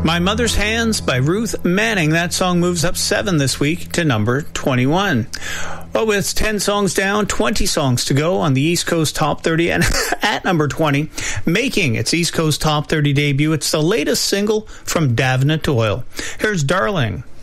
My Mother's Hands by Ruth Manning. That song moves up 7 this week to number 21. Well, with 10 songs down, 20 songs to go on the East Coast Top 30, and at number 20, making its East Coast Top 30 debut, it's the latest single from Davina Doyle. Here's Darling.